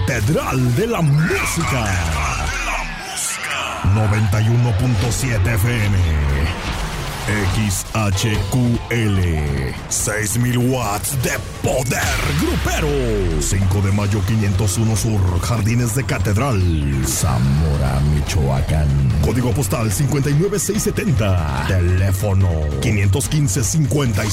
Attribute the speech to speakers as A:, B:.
A: Catedral de la Música. 91.7 FM. XHQL. 6,000 watts de poder grupero. 5 de mayo 501 Sur, Jardines de Catedral, Zamora, Michoacán. Código postal 59670. Teléfono 515-56